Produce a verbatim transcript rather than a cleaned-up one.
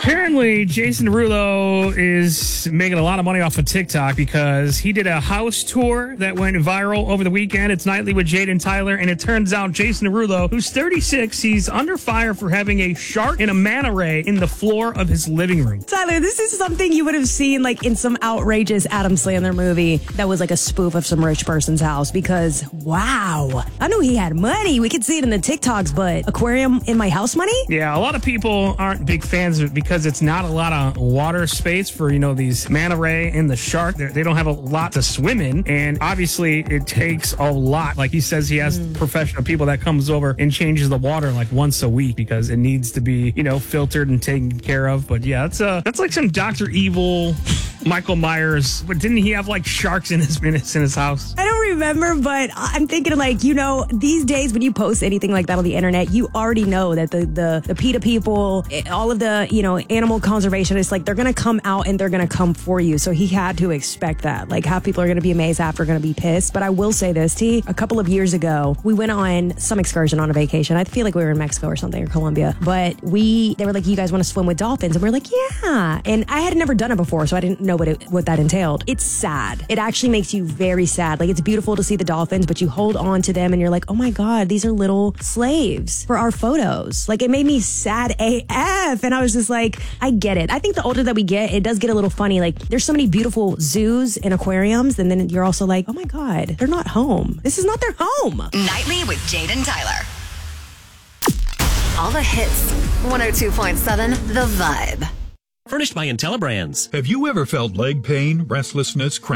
Apparently, Jason Derulo is making a lot of money off of TikTok because he did a house tour that went viral over the weekend. It's Nightly with Jade and Tyler, and it turns out Jason Derulo, who's thirty-six, he's under fire for having a shark and a manta ray in the floor of his living room. Tyler, this is something you would have seen like in some outrageous Adam Sandler movie that was like a spoof of some rich person's house because, wow, I knew he had money. We could see it in the TikToks, but aquarium in my house money? Yeah, a lot of people aren't big fans of it because it's not a lot of water space for, you know, these manta ray and the shark. They're, they don't have a lot to swim in. And obviously it takes a lot. Like he says, he has mm. professional people that comes over and changes the water like once a week because it needs to be, you know, filtered and taken care of. But yeah, that's uh, that's like some Doctor Evil, Michael Myers. But didn't he have like sharks in his minutes in his house? I don't remember, but I'm thinking like, you know, these days when you post anything like that on the internet, you already know that the, the, the PETA people, all of the, you know, animal conservationists, like they're going to come out and they're going to come for you. So he had to expect that. Like half people are going to be amazed, half are going to be pissed. But I will say this, T, a couple of years ago, we went on some excursion on a vacation. I feel like we were in Mexico or something or Colombia, but we, they were like, you guys want to swim with dolphins? And we we're like, yeah. And I had never done it before, so I didn't know what it, what that entailed. It's sad. It actually makes you very sad. Like it's beautiful to see the dolphins, but you hold on to them and you're like, oh my God, these are little slaves for our photos. Like it made me sad A F. And I was just like, I get it. I think the older that we get, it does get a little funny. Like there's so many beautiful zoos and aquariums. And then you're also like, oh my God, they're not home. This is not their home. Nightly with Jade and Tyler. All the hits. one oh two point seven The Vibe. Furnished by IntelliBrands. Have you ever felt leg pain, restlessness, cramps?